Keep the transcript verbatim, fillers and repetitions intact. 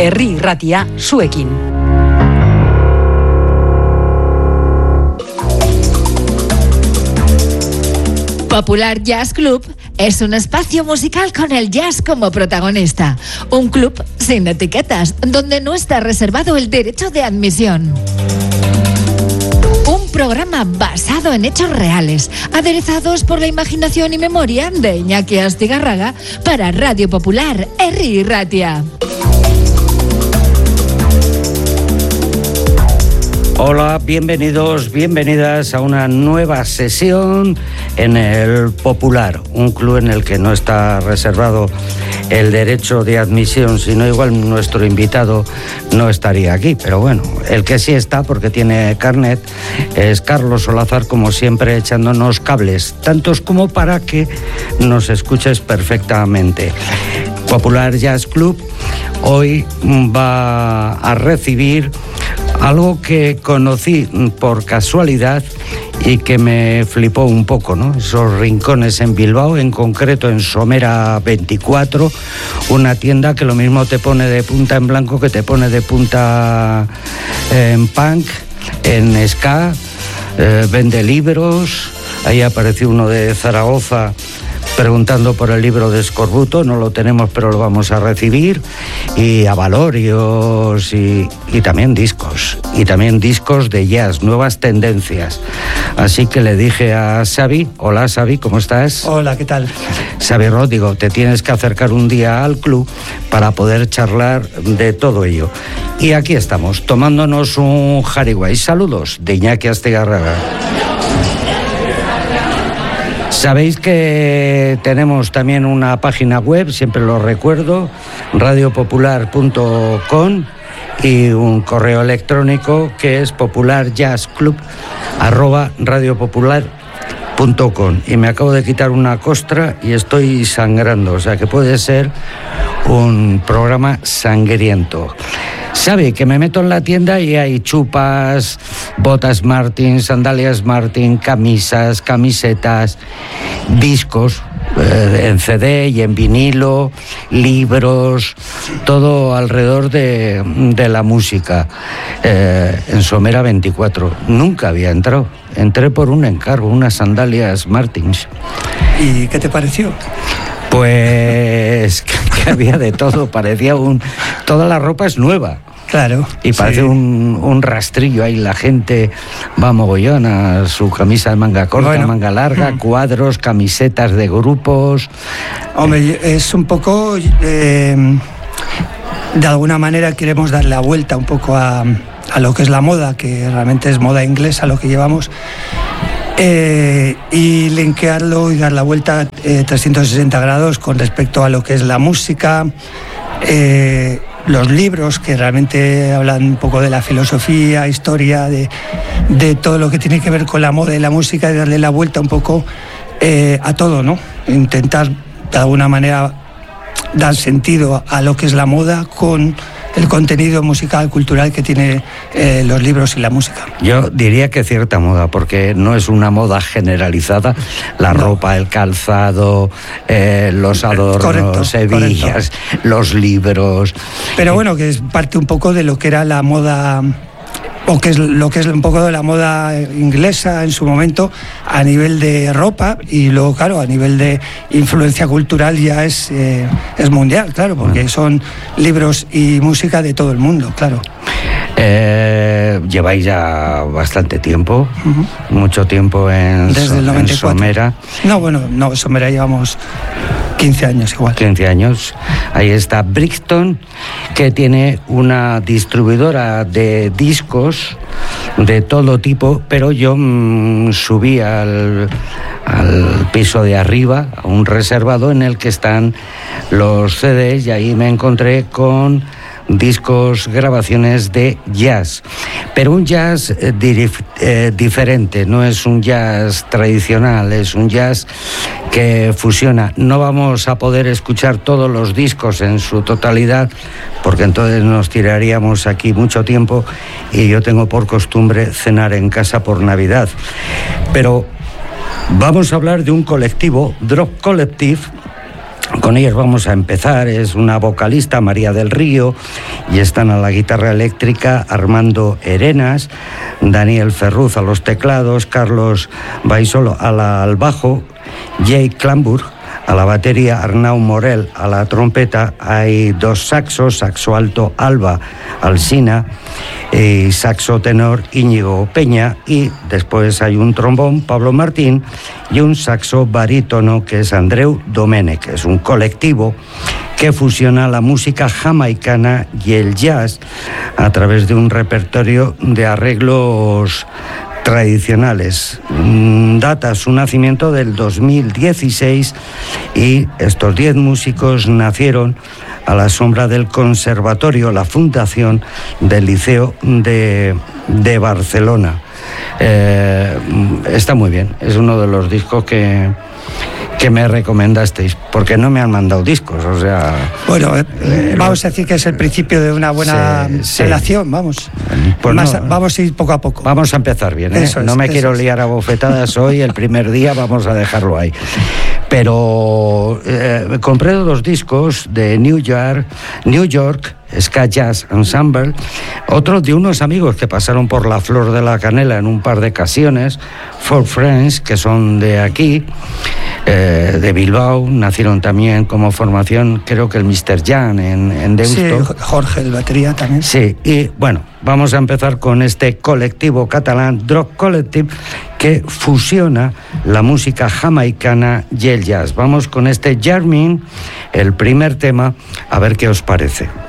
Herri Irratia zuekin. Popular Jazz Club es un espacio musical con el jazz como protagonista. Un club sin etiquetas, donde no está reservado el derecho de admisión. Un programa basado en hechos reales, aderezados por la imaginación y memoria de Iñaki Astigarraga para Radio Popular Herri Irratia. Hola, bienvenidos, bienvenidas a una nueva sesión en el Popular, un club en el que no está reservado el derecho de admisión, sino igual nuestro invitado no estaría aquí, pero bueno, el que sí está porque tiene carnet es Carlos Olazar, como siempre, echándonos cables, tantos como para que nos escuches perfectamente. Popular Jazz Club hoy va a recibir algo que conocí por casualidad y que me flipó un poco, ¿no? Esos rincones en Bilbao, en concreto en Somera veinticuatro, una tienda que lo mismo te pone de punta en blanco que te pone de punta en punk, en ska, eh, vende libros. Ahí apareció uno de Zaragoza preguntando por el libro de Escorbuto, no lo tenemos pero lo vamos a recibir, y avalorios y, y también discos, y también discos de jazz, nuevas tendencias. Así que le dije a Xavi, hola Xavi, ¿cómo estás? Hola, ¿qué tal? Xavi Ródigo, te tienes que acercar un día al club para poder charlar de todo ello. Y aquí estamos, tomándonos un jariguay. Saludos de Iñaki Astigarraga. Sabéis que tenemos también una página web, siempre lo recuerdo, radio popular punto com, y un correo electrónico que es popularjazzclub arroba radiopopular punto com. Y me acabo de quitar una costra y estoy sangrando, o sea que puede ser un programa sangriento. Sabe que me meto en la tienda y hay chupas, botas Martin, sandalias Martin, camisas, camisetas, discos eh, en C D y en vinilo, libros, todo alrededor de, de la música. Eh, en Somera veinticuatro. Nunca había entrado. Entré por un encargo, unas sandalias Martins. ¿Y qué te pareció? Pues que, que había de todo, parecía un... Toda la ropa es nueva. Claro. Y parece sí. un, un rastrillo ahí, la gente va mogollón a su camisa de manga corta, bueno. manga larga, mm. cuadros, camisetas de grupos. Hombre, es un poco... Eh, de alguna manera queremos dar la vuelta un poco a, a lo que es la moda, que realmente es moda inglesa lo que llevamos. Eh, y linkearlo y dar la vuelta eh, trescientos sesenta grados con respecto a lo que es la música, eh, los libros que realmente hablan un poco de la filosofía, historia, de, de todo lo que tiene que ver con la moda y la música, y darle la vuelta un poco eh, a todo, ¿no? Intentar de alguna manera dar sentido a lo que es la moda con el contenido musical, cultural que tiene eh, los libros y la música. Yo diría que cierta moda, porque no es una moda generalizada, la no. ropa, el calzado, eh, los adornos, correcto, hebillas, correcto. Los libros. Pero bueno, que es parte un poco de lo que era la moda, o que es lo que es un poco de la moda inglesa en su momento a nivel de ropa, y luego claro a nivel de influencia cultural ya es eh, es mundial, claro, porque bueno. son libros y música de todo el mundo, claro. Eh, lleváis ya bastante tiempo, uh-huh. mucho tiempo en, Desde el noventa y cuatro. En Somera. No, bueno, no, Somera llevamos quince años igual. quince años. Ahí está Brixton, que tiene una distribuidora de discos de todo tipo, pero yo mmm, subí al, al piso de arriba, a un reservado en el que están los C Ds, y ahí me encontré con discos, grabaciones de jazz, pero un jazz eh, dirif- eh, diferente, no es un jazz tradicional, es un jazz que fusiona. No vamos a poder escuchar todos los discos en su totalidad, porque entonces nos tiraríamos aquí mucho tiempo, y yo tengo por costumbre cenar en casa por Navidad. Pero vamos a hablar de un colectivo, Drop Collective, Con ellos vamos a empezar. Es una vocalista, María del Río, y están a la guitarra eléctrica Armando Herenas, Daniel Ferruz a los teclados, Carlos Baisolo a la, al bajo, Jay Clamburg a la batería, Arnau Morel a la trompeta. Hay dos saxos, saxo alto Alba Alsina y saxo tenor Íñigo Peña, y después hay un trombón, Pablo Martín, y un saxo barítono que es Andreu Domènech. Es un colectivo que fusiona la música jamaicana y el jazz a través de un repertorio de arreglos tradicionales. Data su nacimiento del dos mil dieciséis y estos diez músicos nacieron a la sombra del conservatorio, la fundación del Liceo de, de Barcelona. Eh, está muy bien, es uno de los discos que, que me recomendasteis, porque no me han mandado discos, o sea... Bueno, eh, vamos a decir que es el principio de una buena sí, sí. relación, vamos. Pues Más, no, vamos a ir poco a poco. Vamos a empezar bien, ¿eh? Eso es, no me quiero es. liar a bofetadas hoy, el primer día vamos a dejarlo ahí. Pero eh, compré dos discos de New York, New York, Ska Jazz Ensemble, otros de unos amigos que pasaron por la Flor de la Canela en un par de ocasiones, Four Friends, que son de aquí, eh, de Bilbao, nacieron también como formación, creo que el mister Jan en, en Deusto. Sí, Jorge, el batería también. Sí, y bueno, vamos a empezar con este colectivo catalán, Drop Collective, que fusiona la música jamaicana y el jazz. Vamos con este Jarmin, el primer tema, a ver qué os parece.